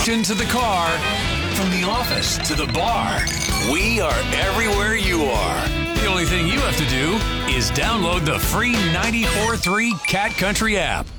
kitchen to the car, from the office to the bar. We are everywhere you are. The only thing you have to do is download the free 94.3 Cat Country app.